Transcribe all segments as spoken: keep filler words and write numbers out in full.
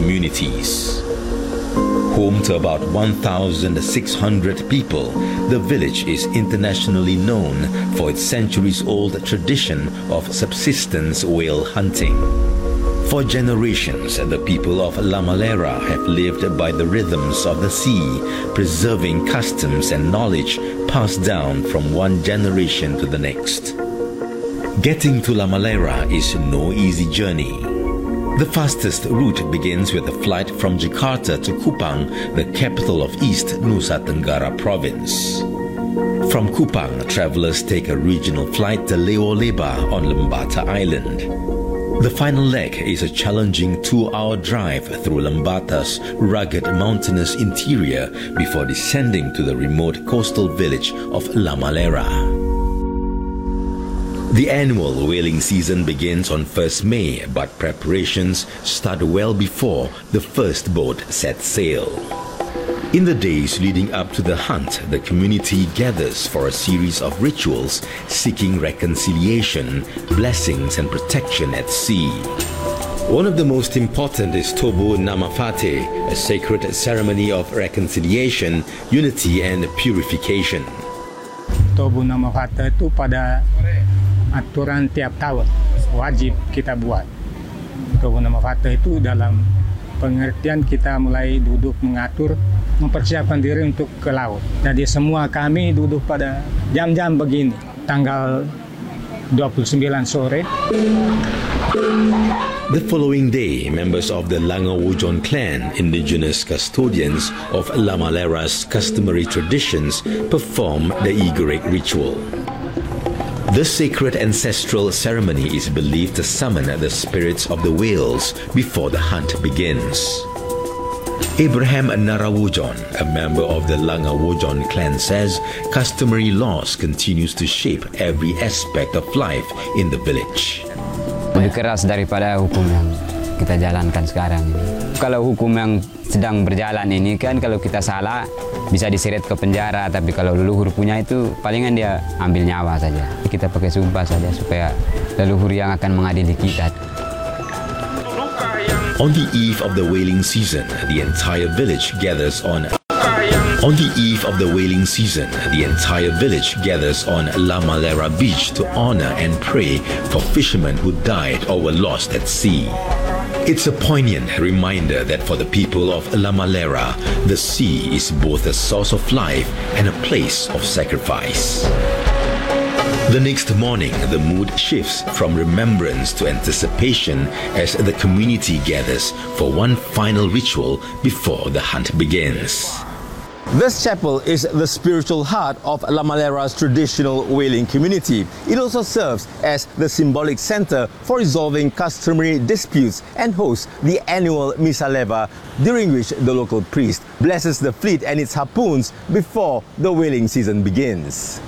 communities. Home to about one thousand six hundred people, the village is internationally known for its centuries-old tradition of subsistence whale hunting. For generations, the people of Lamalera have lived by the rhythms of the sea, preserving customs and knowledge passed down from one generation to the next. Getting to Lamalera is no easy journey. The fastest route begins with a flight from Jakarta to Kupang, the capital of East Nusa Tenggara Province. From Kupang, travelers take a regional flight to Leoleba on Lembata Island. The final leg is a challenging two-hour drive through Lembata's rugged mountainous interior before descending to the remote coastal village of Lamalera. The annual whaling season begins on first May, but preparations start well before the first boat sets sail. In the days leading up to the hunt, the community gathers for a series of rituals seeking reconciliation, blessings and protection at sea. One of the most important is Tobu Namafate, a sacred ceremony of reconciliation, unity and purification. Tobu Namafate itu pada aturan tiap tahun wajib kita buat. Tobu Namafate itu dalam pengertian kita mulai duduk mengatur, mempersiapkan diri untuk ke laut. Jadi semua kami duduk pada jam-jam begini, tanggal dua puluh sembilan sore. The following day, members of the Langawujon clan, indigenous custodians of Lamalera's customary traditions, perform the Igorek ritual. This sacred ancestral ceremony is believed to summon the spirits of the whales before the hunt begins. Abraham Narawujon, a member of the Langawujon clan, says customary laws continues to shape every aspect of life in the village. Lebih keras daripada hukum yang kita jalankan sekarang ini. Kalau hukum yang sedang berjalan ini kan, kalau kita salah bisa diseret ke penjara, tapi kalau leluhur punya itu palingan dia ambil nyawa saja. Kita pakai sumpah saja supaya leluhur yang akan mengadili kita. On the eve of the whaling season, the entire village gathers on On the eve of the whaling season, the entire village gathers on Lamalera Beach to honor and pray for fishermen who died or were lost at sea. It's a poignant reminder that for the people of Lamalera, the sea is both a source of life and a place of sacrifice. The next morning, the mood shifts from remembrance to anticipation as the community gathers for one final ritual before the hunt begins. This chapel is the spiritual heart of Lamalera's traditional whaling community. It also serves as the symbolic center for resolving customary disputes and hosts the annual Misa Leva, during which the local priest blesses the fleet and its harpoons before the whaling season begins.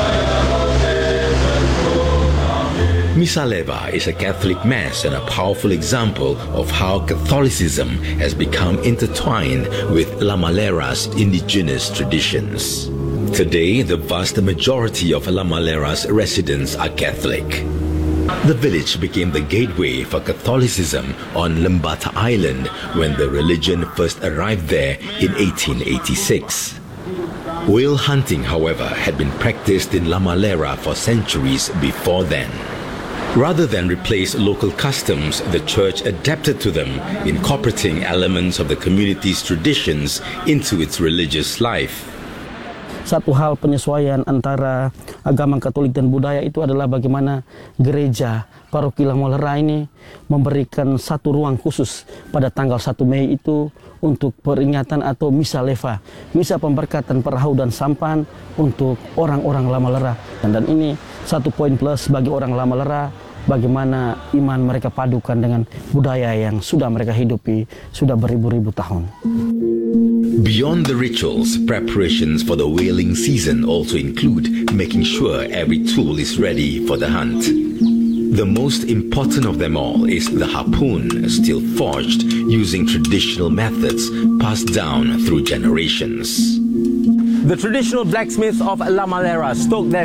Misa Leva is a Catholic mass and a powerful example of how Catholicism has become intertwined with Lamalera's indigenous traditions. Today, the vast majority of Lamalera's residents are Catholic. The village became the gateway for Catholicism on Lembata Island when the religion first arrived there in eighteen eighty-six. Whale hunting, however, had been practiced in Lamalera for centuries before then. Rather than replace local customs, the church adapted to them, incorporating elements of the community's traditions into its religious life. Satu hal penyesuaian antara agama Katolik dan budaya itu adalah bagaimana gereja paroki Lamalera ini memberikan satu ruang khusus pada tanggal satu Mei itu untuk peringatan atau Misa Leva, misa pemberkatan perahu dan sampan untuk orang-orang Lamalera. Dan, dan ini satu poin plus bagi orang Lamalera, bagaimana iman mereka padukan dengan budaya yang sudah mereka hidupi sudah beribu-ribu tahun. Beyond the rituals, preparations for the whaling season also include making sure every tool is ready for the hunt. The most important of them all is the harpoon, still forged using traditional methods passed down through generations. The traditional blacksmiths of Lamalera stoke their